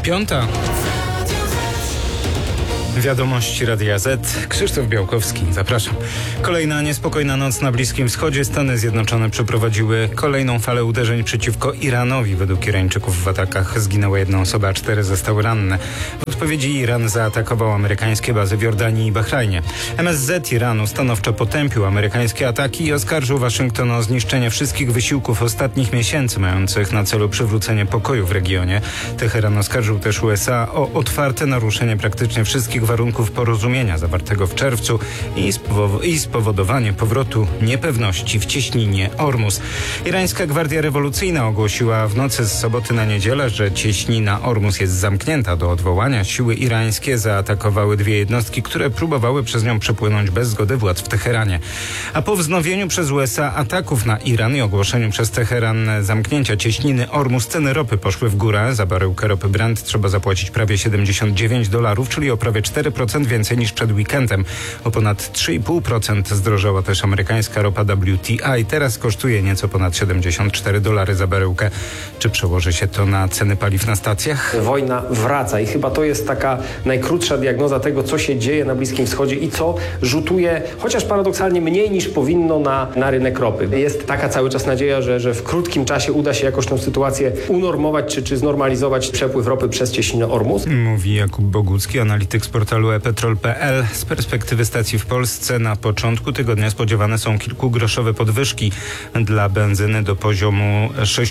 5. Wiadomości Radia Z. Krzysztof Białkowski, zapraszam. Kolejna niespokojna noc na Bliskim Wschodzie. Stany Zjednoczone przeprowadziły kolejną falę uderzeń przeciwko Iranowi. Według Irańczyków w atakach zginęła 1 osoba, a 4 zostały ranne. W odpowiedzi Iran zaatakował amerykańskie bazy w Jordanii i Bahrajnie. MSZ Iranu stanowczo potępił amerykańskie ataki i oskarżył Waszyngton o zniszczenie wszystkich wysiłków ostatnich miesięcy mających na celu przywrócenie pokoju w regionie. Teheran oskarżył też USA o otwarte naruszenie praktycznie wszystkich warunków porozumienia zawartego w czerwcu i spowodowanie powrotu niepewności w cieśninie Ormus. Irańska Gwardia Rewolucyjna ogłosiła w nocy z soboty na niedzielę, że cieśnina Ormus jest zamknięta do odwołania. Siły irańskie zaatakowały 2 jednostki, które próbowały przez nią przepłynąć bez zgody władz w Teheranie. A po wznowieniu przez USA ataków na Iran i ogłoszeniu przez Teheran zamknięcia cieśniny Ormus, ceny ropy poszły w górę. Za baryłkę ropy Brent trzeba zapłacić prawie $79, czyli o prawie 4% więcej niż przed weekendem. O ponad 3,5% zdrożała też amerykańska ropa WTI. Teraz kosztuje nieco ponad $74 za baryłkę. Czy przełoży się to na ceny paliw na stacjach? Wojna wraca i chyba to jest taka najkrótsza diagnoza tego, co się dzieje na Bliskim Wschodzie i co rzutuje, chociaż paradoksalnie mniej niż powinno na rynek ropy. Jest taka cały czas nadzieja, że w krótkim czasie uda się jakoś tę sytuację unormować czy znormalizować przepływ ropy przez cieśninę Ormus. Mówi Jakub Bogucki, analityk z portalu ePetrol.pl. Z perspektywy stacji w Polsce na początku tygodnia spodziewane są kilkugroszowe podwyżki dla benzyny do poziomu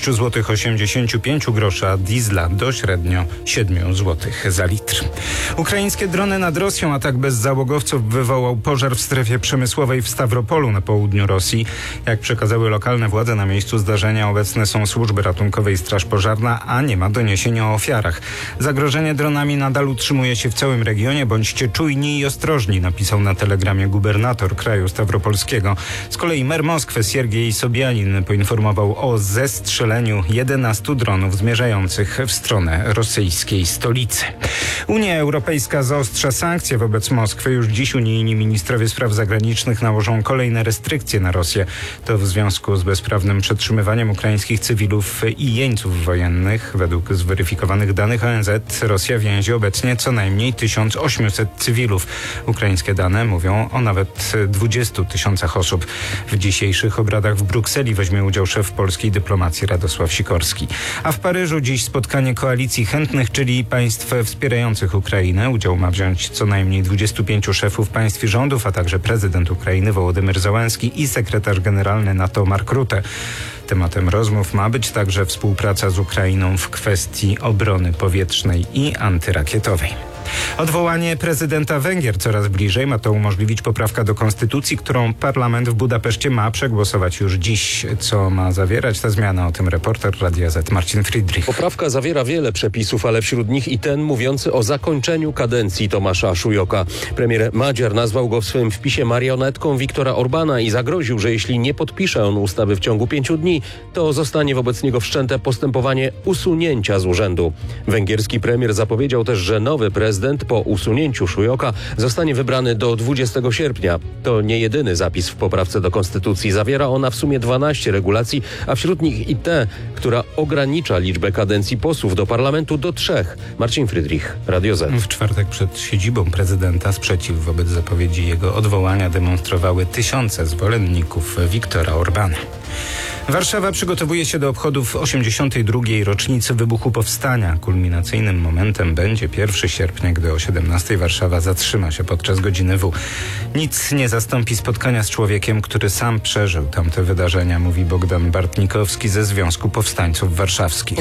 6,85 zł, a diesla do średnio 7 zł za litr. Ukraińskie drony nad Rosją. Atak bez załogowców wywołał pożar w strefie przemysłowej w Stawropolu na południu Rosji. Jak przekazały lokalne władze, na miejscu zdarzenia obecne są służby ratunkowe i straż pożarna, a nie ma doniesień o ofiarach. Zagrożenie dronami nadal utrzymuje się w całym regionie. Bądźcie czujni i ostrożni, napisał na telegramie gubernator kraju stawropolskiego. Z kolei mer Moskwy Siergiej Sobianin poinformował o zestrzeleniu 11 dronów zmierzających w stronę rosyjskiej stolicy. Unia Europejska zaostrza sankcje wobec Moskwy. Już dziś unijni ministrowie spraw zagranicznych nałożą kolejne restrykcje na Rosję. To w związku z bezprawnym przetrzymywaniem ukraińskich cywilów i jeńców wojennych. Według zweryfikowanych danych ONZ Rosja więzi obecnie co najmniej 1800 cywilów. Ukraińskie dane mówią o nawet 20 000 osób. W dzisiejszych obradach w Brukseli weźmie udział szef polskiej dyplomacji Radosław Sikorski. A w Paryżu dziś spotkanie koalicji chętnych, czyli państw wspierających Ukrainę. Udział ma wziąć co najmniej 25 szefów państw i rządów, a także prezydent Ukrainy Wołodymyr Zełenski i sekretarz generalny NATO Mark Rutte. Tematem rozmów ma być także współpraca z Ukrainą w kwestii obrony powietrznej i antyrakietowej. Odwołanie prezydenta Węgier coraz bliżej. Ma to umożliwić poprawka do konstytucji, którą parlament w Budapeszcie ma przegłosować już dziś. Co ma zawierać ta zmiana? O tym reporter Radia Z Marcin Friedrich. Poprawka zawiera wiele przepisów, ale wśród nich i ten mówiący o zakończeniu kadencji Tomasza Szujoka. Premier Magyar nazwał go w swym wpisie marionetką Viktora Orbana i zagroził, że jeśli nie podpisze on ustawy w ciągu 5 dni, to zostanie wobec niego wszczęte postępowanie usunięcia z urzędu. Węgierski premier zapowiedział też, że nowy prezydent po usunięciu Szujoka zostanie wybrany do 20 sierpnia. To nie jedyny zapis w poprawce do konstytucji. Zawiera ona w sumie 12 regulacji, a wśród nich i tę, która ogranicza liczbę kadencji posłów do parlamentu do 3. Marcin Friedrich, Radio Z. W czwartek przed siedzibą prezydenta sprzeciw wobec zapowiedzi jego odwołania demonstrowały tysiące zwolenników Viktora Orbana. Warszawa przygotowuje się do obchodów 82. rocznicy wybuchu powstania. Kulminacyjnym momentem będzie 1 sierpnia, gdy o 17 Warszawa zatrzyma się podczas godziny W. Nic nie zastąpi spotkania z człowiekiem, który sam przeżył tamte wydarzenia, mówi Bogdan Bartnikowski ze Związku Powstańców Warszawskich.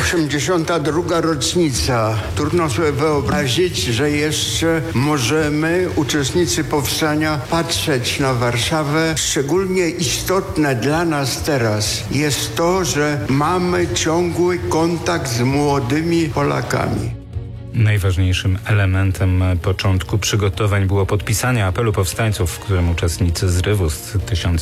82. rocznica. Trudno sobie wyobrazić, że jeszcze możemy, uczestnicy powstania, patrzeć na Warszawę. Szczególnie istotne dla nas teraz jest to, że mamy ciągły kontakt z młodymi Polakami. Najważniejszym elementem początku przygotowań było podpisanie apelu powstańców, w którym uczestnicy zrywu z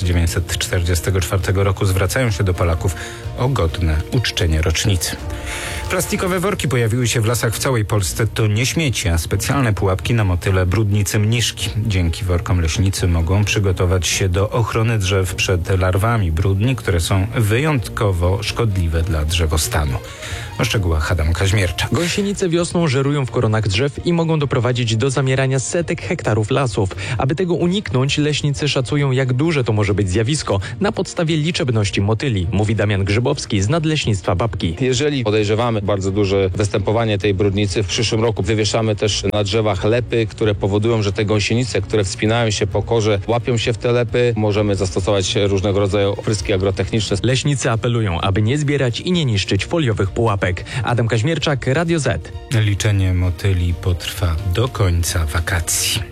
1944 roku zwracają się do Polaków o godne uczczenie rocznicy. Plastikowe worki pojawiły się w lasach w całej Polsce. To nie śmieci, a specjalne pułapki na motyle, brudnicy, mniszki. Dzięki workom leśnicy mogą przygotować się do ochrony drzew przed larwami brudni, które są wyjątkowo szkodliwe dla drzewostanu. O szczegółach Adam Kaźmierczak. Gąsienice wiosną żerują w koronach drzew i mogą doprowadzić do zamierania setek hektarów lasów. Aby tego uniknąć, leśnicy szacują, jak duże to może być zjawisko na podstawie liczebności motyli, mówi Damian Grzybowski z Nadleśnictwa Babki. Jeżeli podejrzewamy bardzo duże występowanie tej brudnicy, w przyszłym roku wywieszamy też na drzewach lepy, które powodują, że te gąsienice, które wspinają się po korze, łapią się w te lepy. Możemy zastosować różnego rodzaju opryski agrotechniczne. Leśnicy apelują, aby nie zbierać i nie niszczyć foliowych pułapek. Adam Kaźmierczak, Radio Z. Liczenie motyli potrwa do końca wakacji.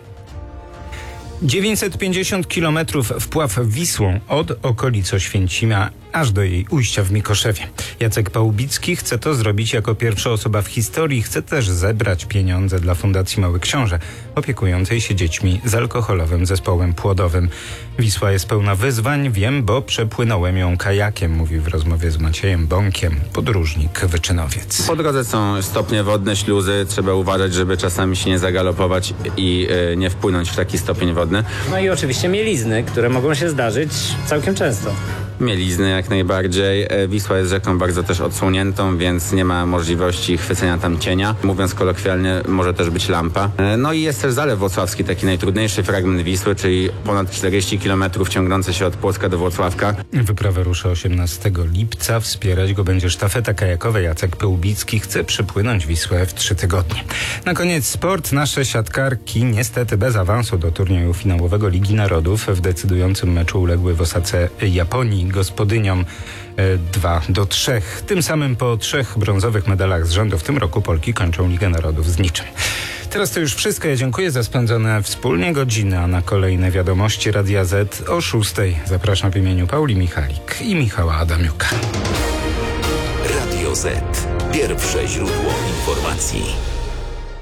950 km wpław Wisłą od okolic Oświęcimia aż do jej ujścia w Mikoszewie. Jacek Pałubicki chce to zrobić jako pierwsza osoba w historii. Chce też zebrać pieniądze dla Fundacji Mały Książę, opiekującej się dziećmi z alkoholowym zespołem płodowym. Wisła jest pełna wyzwań, wiem, bo przepłynąłem ją kajakiem, mówił w rozmowie z Maciejem Bąkiem, podróżnik wyczynowiec. Po drodze są stopnie wodne, śluzy. Trzeba uważać, żeby czasami się nie zagalopować i nie wpłynąć w taki stopień wodny. No i oczywiście mielizny, które mogą się zdarzyć całkiem często. Mielizny jak najbardziej. Wisła jest rzeką bardzo też odsłoniętą, więc nie ma możliwości chwycenia tam cienia. Mówiąc kolokwialnie, może też być lampa. No i jest też Zalew Włocławski, taki najtrudniejszy fragment Wisły, czyli ponad 40 km ciągnący się od Płocka do Włocławka. Wyprawę rusza 18 lipca. Wspierać go będzie sztafeta kajakowa. Jacek Pałubicki chce przypłynąć Wisłę w 3 tygodnie. Na koniec sport. Nasze siatkarki niestety bez awansu do turnieju finałowego Ligi Narodów. W decydującym meczu uległy w Osace Japonii gospodyniom 2-3. Tym samym po 3 brązowych medalach z rzędu w tym roku Polki kończą Ligę Narodów z niczym. Teraz to już wszystko. Ja dziękuję za spędzone wspólnie godziny, a na kolejne wiadomości Radia Z o 6. Zapraszam w imieniu Pauli Michalik i Michała Adamiuka. Radio Z. Pierwsze źródło informacji.